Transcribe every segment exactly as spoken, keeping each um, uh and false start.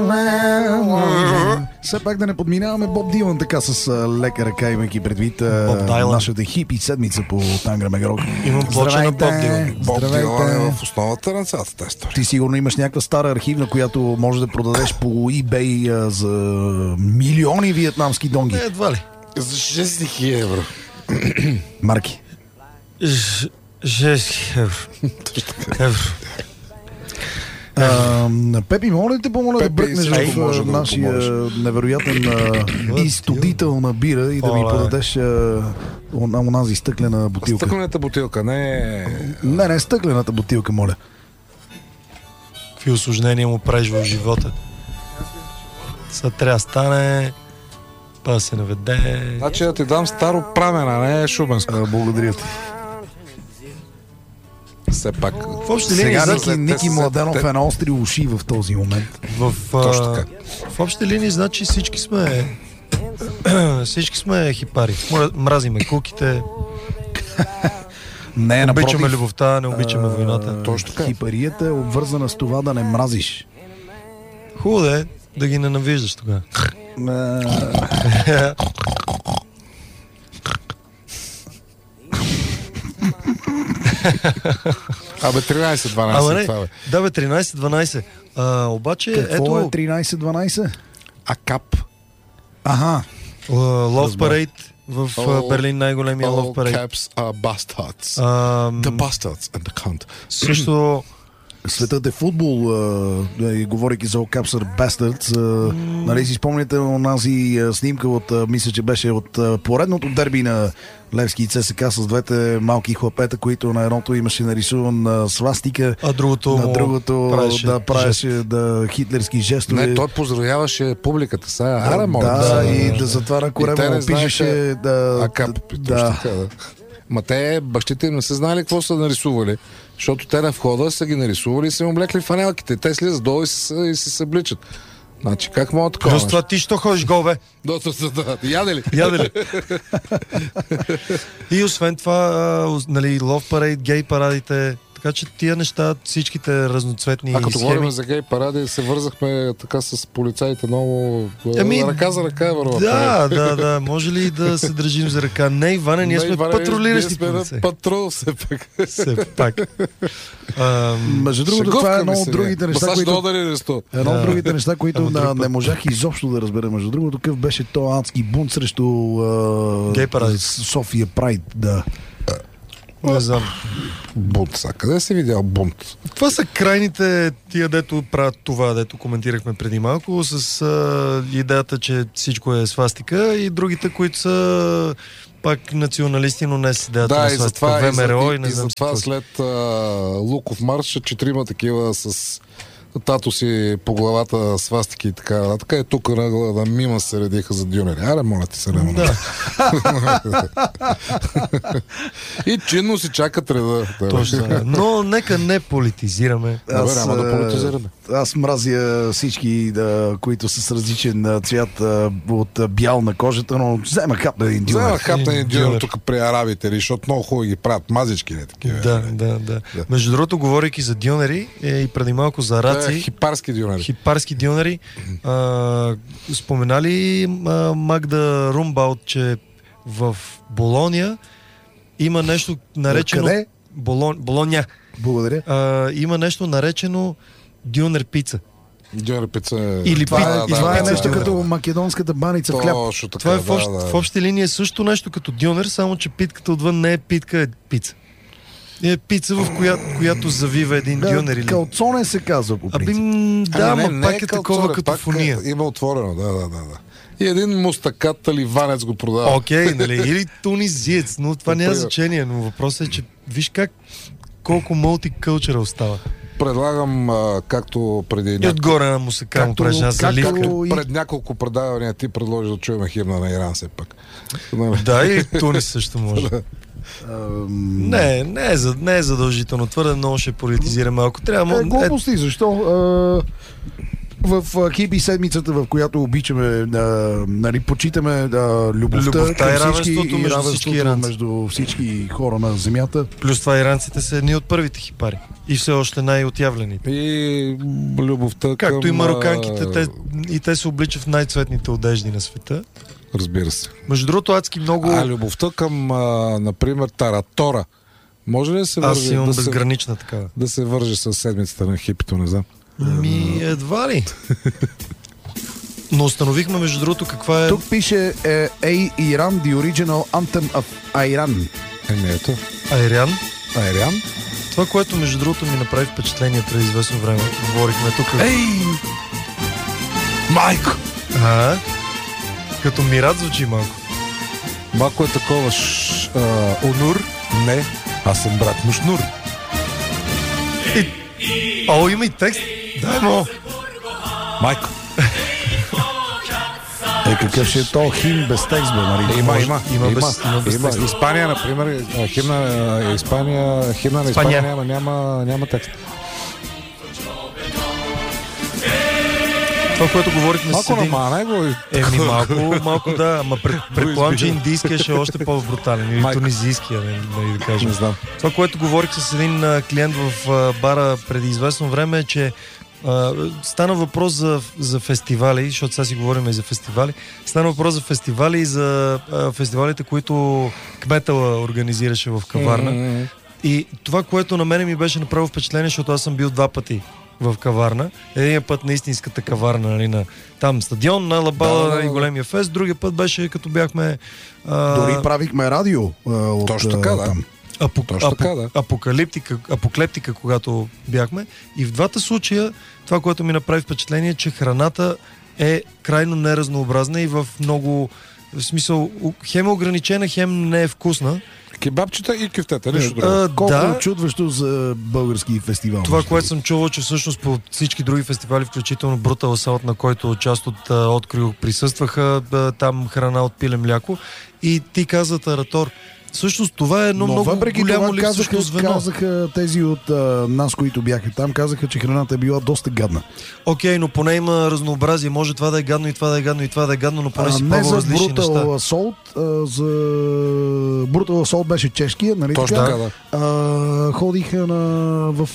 Все пак да не подминаваме Боб Дилан така с лека ръка, имайки предвид нашата хипи седмица по Тангра Мегарок. Имам плоча на Боб Дилан. Боб Дилан е в основата на цялата тази история. Ти сигурно имаш някаква стара архивна, която може да продадеш по eBay за милиони виетнамски донги. Не, едва ли. За шест хиляди евро. Марки. шест евро. Евро. Uh, Пепи, моля ли те помоля да бръкнеш в да нашия невероятен uh, изтодител на бира и да ми подадеш uh, онази стъклена бутилка. Стъклената бутилка, не... Не, не, стъклената бутилка, моля. Какви усложнения му правиш в живота? Сега трябва да стане, па да се наведе. Значи да ти дам старо прамена, не шубенско. Uh, благодаря ти. Все пак. В общи линии, Сега значи, Ники, Ники Младенов е на остри уши в този момент. В, Точно така. В общи линии, значи всички сме всички сме хипари. Мразиме куките. Не, обичаме напротив, любовта, не обичаме а, войната. Точно така. Хипарията е обвързана с това да не мразиш. Хубаво е да ги ненавиждаш тогава. Абе, тринайсет дванайсет. Абе, това, бе. Да, бе, тринайсет дванайсет. А, обаче, Какво ето... е тринайсет дванайсет? Акап. Ага. Love Parade в All, Берлин, най-големия Love Parade. All caps are bastards. Um, The bastards and the cunt. Също... Светът е футбол, а, и говорейки за All Caps are Bastards, а, mm. нали си спомняте онази снимка от, а, мисля, че беше от а, поредното дерби на Левски и ЦСКА с двете малки хлапета, които на едното имаше нарисуван а, свастика, а другото на другото правеше да правеше да, хитлерски жестове. Не, той поздравяваше публиката. Сега, аре, моля. Да, да, и да затова на корема му пишеше да... Акап, да. Така, да. Ма те, бащите им не са знали какво са нарисували, защото те на входа са ги нарисували и са им облекли фанелките. Те слизат долу и се, и се събличат. Значи, как мога такова? Плюс това ти що ходиш гол, бе? Да, да, да. Яде ли? Яде ли? И освен това, нали, Love Parade, гей парадите, така че тия неща, всичките разноцветни схеми. А като схеми... говорим за гей паради, се вързахме така с полицаите много... Ами, ръка за ръка е върва. Да, да, да. Може ли да се държим за ръка? Не, Иване, ние Не, сме Иване, патрулиращи ние полицаи. сме патрул, все пак. Все пак. Ам... Между другото, това е едно от другите неща, които... Едно от другите неща, които да, не можах изобщо да разбера. Между другото, какъв беше то адски бунт срещу uh, София Прайд, да. Не знам. Бунт, са. Къде си видял бунт? Това са крайните тия, дето правят това, дето коментирахме преди малко, с а, идеята, че всичко е свастика, и другите, които са пак националисти, но не с идеята да, на свастика. ВМРО и, и не и знам. И затова след а, Луков марш, четирима такива с тато си по главата свастики и така нататък. Е тук на, на мима се редиха за дюнери. Аре, моля ти се, Лемон. Да. И чинно си чакат реда. Точно. Но нека не политизираме. Аз, няма да политизираме. Аз мразя всички, да, които са с различен цвят от бял на кожата, но взема хап на един дюнер. Взема хап на един дюнер тук при арабите, защото много хубаво ги правят мазички. Не, такива. Да, да, да, да. Между другото, говорейки за дюнери е, и преди малко за раци. Да, хипарски дюнери. Хипарски дюнери. А, споменали а, Магда Румбаут, че в Болония има нещо наречено... Къде? Болон... Болония. Благодаря. А, има нещо наречено дюнер пица. Дюнер пица е... Или това, пи... е, да, това да, е да, нещо да, като да. македонската баница в хляб. Точно така, Това е в, общ... да, да. в общи линии е също нещо като дюнер, само че питката отвън не е питка, е пица. Е пица, в коя... която завива един да, дюнер. Или... Калцоне се казва по принцип. Аби, м, да, ами, ама не, пак не е калцоне, такова като пак фония. Е, има отворено, да, да, да, да. И един мустакат таливанец го продава. Окей, okay, нали, или тунизиец, но това няма Например. значение, но въпросът е, че виж как колко мултикълчъра остава. Предлагам, а, както преди И няколко... отгоре на мусака му правиш една заливка. както и- Пред няколко предавания ти предложи да чуем химна на Иран все пак. Да, и Тунис също може. Ам, Не, не е, за- не е задължително. Твърде много ще политизираме. Ако трябва... Е, мо- е, глупости, защо? А, В а, хипи седмицата, в която обичаме, а, нали, почитаме а, любовта, Любовта към и всички, равенството и между равенството всички иранци. между всички хора на земята. Плюс това иранците са едни от първите хипари. И все още най-отявлените. И любовта Както към... и мароканките, а, те, и те се обличат в най-цветните одежди на света. Разбира се. Между другото, адски много... А любовта към, а, например, Таратора. Може ли да се Аз върже, имам да се, безгранична такава. да се върже с седмицата на хипито, не знам. Ми, едва ли. Но установихме, между другото, каква е... Тук пише е, Ей Иран, the original anthem of Iran. Еми ето. Айрян. Айрян. Това, което, между другото, ми направи впечатление преди известно време. Говорихме тук. Ей! Майко! А, като Мират звучи малко. Малко е такова ш, а, Онур. Не, аз съм брат му Шнур. О, има и текст. Дай му. Майко. Е, какъв ще е то хим без текст, бе, нали? Има, може- има, има има, без- има без има. текст. Испания, например, а, химна, а, Испания, химна на Испания Испания. няма, няма, няма текст. Това, което говорихме с Малко един... намана го. Еми, малко, малко да, ама пред, предполагам, че избира. индийския ще е още по-брутален. Или Майко. тунизийския, нали, нали да кажем. Не знам. Това, което говорих с един а, клиент в а, бара преди известно време е, че а, стана въпрос за, за фестивали, защото сега си говорим и за фестивали. Стана въпрос за фестивали и за а, фестивалите, които Кметала организираше в Каварна. М, И това, което на мене ми беше направило впечатление, защото аз съм бил два пъти в Каварна. Един път на истинската Каварна, нали, на там стадион, на Лабала, Да, да, да. и големия фест. Другия път беше като бяхме... А, Дори правихме радио. А, от, Точно така, да. там. Апо, Точно апо, така, да. апокалиптика, апоклептика, когато бяхме. И в двата случая, това, което ми направи впечатление, е, че храната е крайно неразнообразна и в много... В смисъл, хем е ограничена, хем не е вкусна. Кебабчета и кюфтета, нищо друго. А, Колко да, чудващо за български фестивал. това, което съм чувал, че всъщност по всички други фестивали, включително Brutal Assault, на който част от а, открил присъстваха, а, там храна от пиле мляко. И ти каза, Таратор, всъщност това е едно Но много въпреки голямо това казаха, липсващо звено. казаха тези от а, нас, които бяха там, казаха, че храната е била доста гадна. Окей, но поне има разнообразие. Може това да е гадно и това да е гадно и това да е гадно, но поне А, си не пробва за различни Brutal неща. Assault, а, за Brutal Assault беше чешкия, нали Точно така? така, да. А, ходиха на в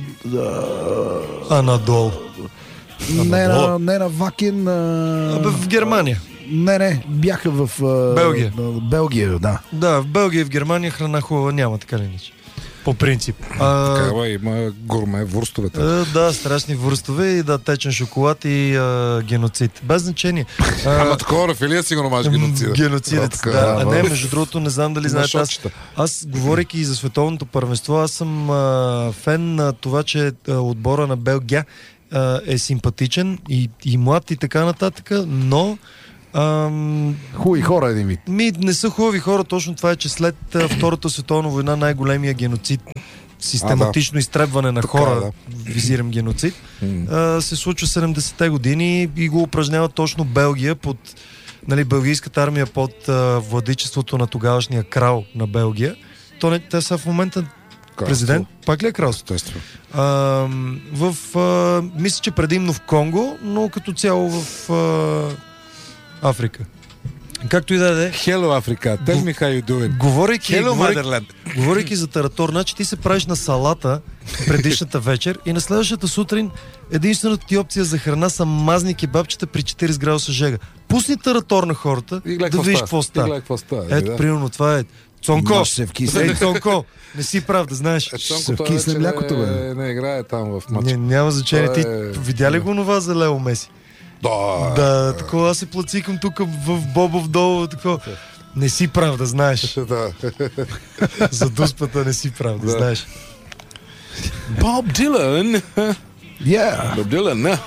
а, А надолу. а, не, надолу. на, не на Вакен, а, Абе, в Германия. не, не, бяха в а, Белгия. на Белгия, да. Да, в Белгия и в Германия храна хубава няма, така ли ничи. По принцип. А, Така, бе, има гурме, вурстовете. а, да, страшни вурстове и да, течен шоколад и а, геноцид. Без значение. А, Ама такова на филия сигурно маш геноцида. Геноцидец, така, да. А ама. не, между другото, не знам дали На знаете. Аз, шотчета. аз говорейки и за световното първенство, аз съм а, фен на това, че а, отбора на Белгия а, е симпатичен и, и млад и така нататък, но ам, Хубави хора един вид. ми не са хубави хора. Точно това е, че след а, Втората световна война най-големия геноцид, систематично изтребване на Така хора, е, визирам геноцид, М. а, се случва седемдесетте години и го упражнява точно Белгия под, нали, белгийската армия под а, владичеството на тогавашния крал на Белгия. То не, те са в момента президент. Пак ли е кралство? Естествено. А, в, а, мисля, че предимно в Конго, но като цяло в а, Африка. Както и да е. Hello, Африка. Tell me how you doing. Говорейки, Hello, говорейки, Motherland. говорейки за Таратор, значи ти се правиш на салата предишната вечер и на следващата сутрин единствената ти опция за храна са мазни кебабчета при четирийсет градуса жега. Пусни Таратор на хората, И гледай да видиш какво И става. гледай какво става. Ето, да. примерно, това е Цонко. Маш се вкисне. Ей, Цонко, не си прав, да знаеш. Е, Ще Цонко, се той вкисне вече млякото, бе. не, не играе там в Не, матча. няма значение. Ти Това е- видя ли го това за Лео Меси? Да. Да, такова аз се плацикам тук в Бобов долу, такова. Не си прав, да знаеш. Да. За дуспата не си прав, да Да. знаеш. Боб Дилан. Yeah. Боб Дилан, не.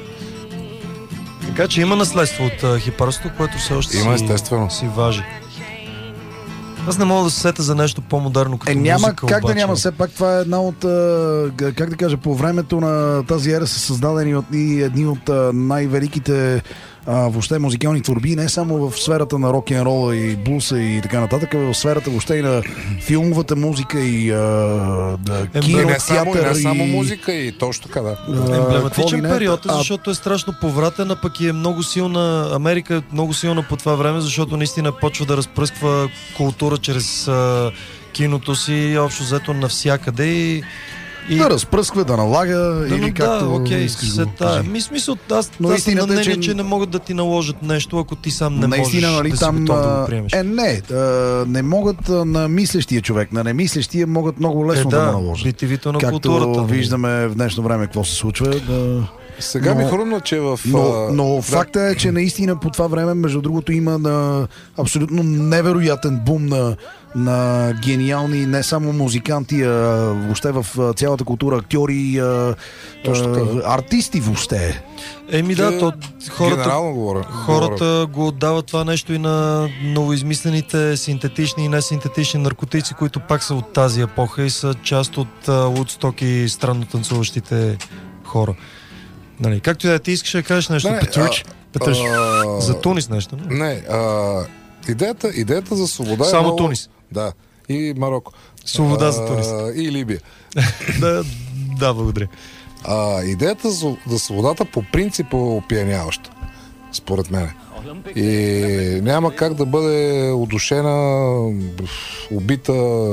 Така че има наследство от uh, хипарството, което все още Има, си, естествено. си важи. Аз не мога да се сета за нещо по-модерно като Е, няма музика, как обаче. да няма. Все пак това е една от, а, г- как да кажа, по времето на тази ера са създадени от, и едни от а, най-великите а, въобще музикални творби, не само в сферата на рок-н-рола и блуса и така нататък, а в сферата въобще и на филмовата музика и а, да, кино, не само, театър. не само и... музика и точно така, да. Емблематичен не, период, а... защото е страшно повратен, а пък е много силна, Америка е много силна по това време, защото наистина почва да разпръсква култура чрез а, киното си, общо взето навсякъде и И... Да разпръсква, да налага да, или да, както окей, искаш да го да, кажи. ми смисъл, аз, Но аз съм на мнение, че... че не могат да ти наложат нещо, ако ти сам не наистина, можеш нали, да си там, готов да го приемеш. Е, не, а, не могат а, на мислещия човек, на немислещия могат много лесно е, да, да да наложат. би ти вито на Както културата. виждаме в днешно време какво се случва. Да... Сега но, ми хрумна, че в... Но, но да. факта е, че наистина по това време, между другото, има на абсолютно невероятен бум на, на гениални не само музиканти, а въобще в цялата култура, актьори, а, а, артисти въобще. Еми да, то хората, говоря, хората го отдават това нещо и на новоизмислените синтетични и несинтетични наркотици, които пак са от тази епоха и са част от Woodstock и странно танцуващите хора. Нали, както и да ти искаш да кажеш нещо, не, Петрич, Петрич, а, за Тунис нещо. Не, не а, идеята, идеята за свобода само е много... Тунис. Да, и Марокко. Свобода а, за Тунис. И Либия. да, да, благодаря. А, идеята за, за свободата по принцип е опияняваща, според мен. И няма как да бъде удушена, убита,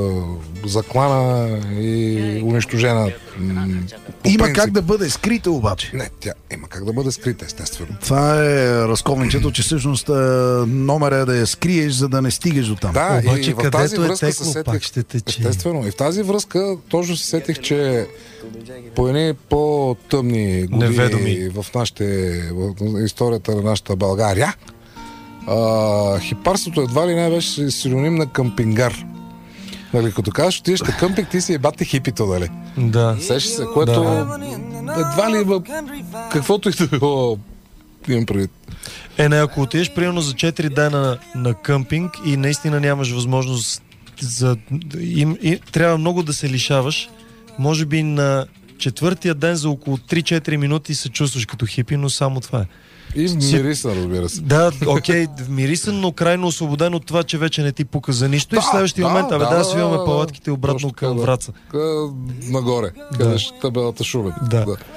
заклана и унищожена. Има принцип. Как да бъде скрита обаче. Не, тя има как да бъде скрита, естествено. Това е разковничето, че всъщност номер е да я скриеш, за да не стигаш до там. Да, обаче и в тази е връзка текло, се сетих, пак ще тече. естествено, и в тази връзка точно се сетих, че по едни по-тъмни години Неведоми. в нашите, в историята на нашата България, а, хипарството едва ли не беше синоним на къмпингар. Нали, като кажеш, отидеш на къмпинг, ти си ебате хипито, нали? Да. Сещаш се, което да. едва ли има каквото и да било, имам предвид. Е, не, ако отидеш примерно за четири дена на къмпинг и наистина нямаш възможност за... Им, и, трябва много да се лишаваш, може би на четвъртия ден за около три-четири минути се чувстваш като хипи, но само това е. И мирисан, разбира се. Да, окей, мирисан, но крайно освободен от това, че вече не ти пука за нищо. Да, и в следващия да, момент, абе да, да, да свиваме да, палатките обратно точно към да. Враца. Къ... Нагоре, Да. къде ще табелата Шумен. Да. Да.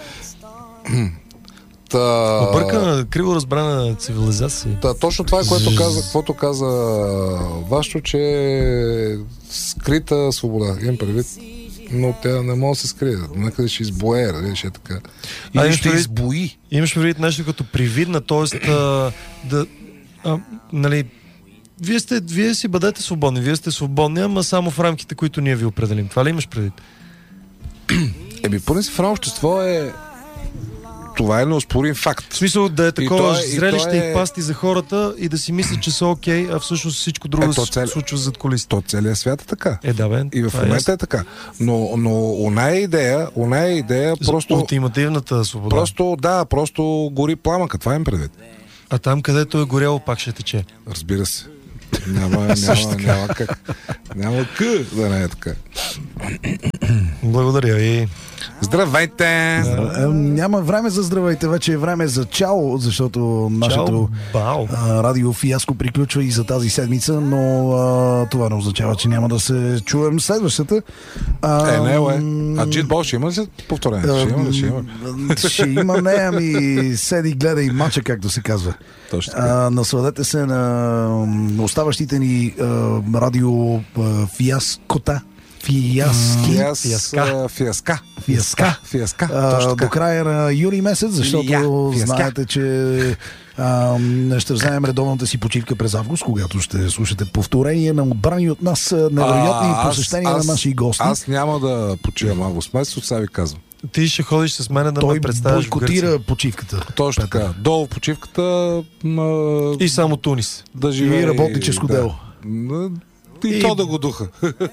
Та... Объркана, криво разбрана цивилизация. Та, точно това е, което каза, каквото каза Вашо, че е скрита свобода. Имам предвид, но тя не може да се скрие. Някъде ще избое, нали, ще е така. А, Или имаш ще предвид- избои. Имаш предвид нещо като привидна, т.е. да, а, нали, вие, сте, вие си бъдете свободни, вие сте свободни, ама само в рамките, които ние ви определим. Това ли имаш предвид? Еми, поне си в едно общество е... Това е неоспорим факт. В смисъл да е такова то е- и зрелище то и, е- пасти за хората и да си мислят, че са окей, а всъщност всичко друго Ето, се цел- случва зад колисите. То целият свят е така. Е, да, бе. И в това е момента ясно. е така. Но, но оная идея, оная идея За просто... ултимативната свобода. Просто, да, просто гори пламъка. Това им предвид. А там, където е горяло, пак ще тече. Разбира се. Няма, няма, няма как. Няма къ да не е така. Благодаря ви. Здравейте! Е, няма време за здравейте, вече е време за чао, защото нашето бао. а, радио фиаско приключва и за тази седмица, но а, това не означава, че няма да се чуем следващата. А, Е, не, е. А Джитбол ще има ли се повторение? Ще има ли? Ще има. Ще има, не, ами седи, гледай мача, както се казва. Точно така. А, насладете се на м, оставащите ни а, радио а, фиаскота. Фиаски. Фиас, Фиаска. а, Фиаска. Фиаска. Фиаска. А, Точно до така. края на юли месец, защото Я, фиаска. знаете, че а, ще вземем редовната си почивка през август, когато ще слушате повторение на отбрани от нас невероятни А, аз- посещения аз- на наши гости. Аз няма да почивам август месец, от сега ви казвам. Ти ще ходиш с мен да Той ме представяш в Гърция. бойкотира почивката. Точно така. Долу в почивката м, И само Тунис. да живее. И работническо да. дело. М, И, И- то да го духа.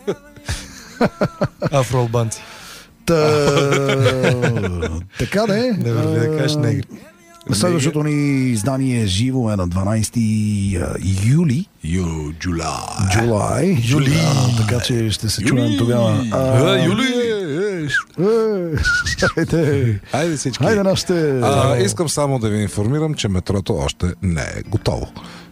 Афроалбанци. Та, така да е. Не върви да кажеш негри. Следващото ни издание е живо е на дванайсети юли. Ю, Джулай. Джулай. Юли. А, така че ще се чуем тогава. А, Юли! Е, Хайде, Хайде всички. хайде нашите... А, искам само да ви информирам, че метрото още не е готово.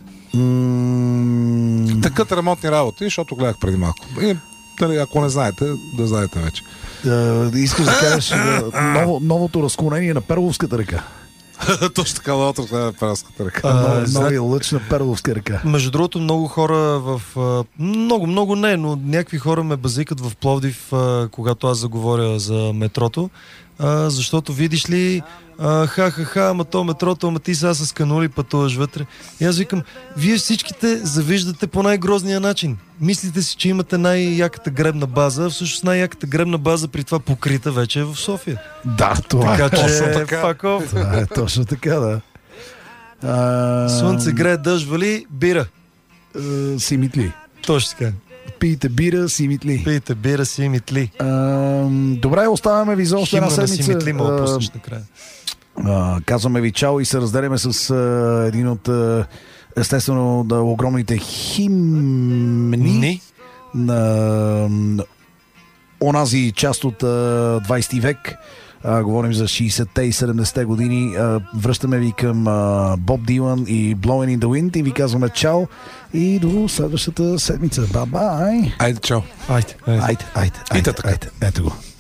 М, Такът ремонтни работи, защото гледах преди малко. И, дали, ако не знаете, да знаете вече. да, искаш да кажеш да, ново, новото разклонение на Перловската река. Точно така, лотрата на Перската река. А, Нови, зна- нови лъч на Перловска река. Между другото, много хора в... а, Много, много не, но някакви хора ме базикат в Пловдив, а, когато аз заговоря за метрото, а, защото видиш ли, а, ха-ха-ха, ама то метрото, ама ти сега с канули пътуваш вътре. И аз викам, вие всичките завиждате по най-грозния начин. Мислите си, че имате най-яката гребна база, а всъщност най-яката гребна база при това покрита вече е в София. Да, това Така е че, точно така. fuck off. Това е точно така, да. А, Слънце грее, дъжд вали, бира. а, си митли. Точно така. Пийте бира, си митли. Пийте бира си митли. А, добре, оставяме ви за още една Химна на седмица. си митли мога А, пуснеш накрая. а, казваме ви чао и се разделяме с а, един от а, естествено да, огромните химни Ни? на, на онази част от а, двайсети век. А, говорим за шейсетте и седемдесетте години. А, връщаме ви към а, Боб Дилан и Blowing in the Wind и ви казваме чао и до следващата седмица. Ба-бай! Айде, чао. Айде, айде. Айде, айде, И айде, така. айде. Ето го.